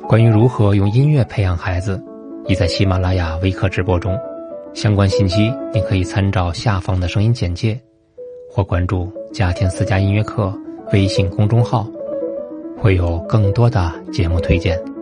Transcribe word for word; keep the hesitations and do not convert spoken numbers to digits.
关于如何用音乐培养孩子，已在喜马拉雅微课直播中，相关信息您可以参照下方的声音简介，或关注家庭私家音乐课微信公众号，会有更多的节目推荐。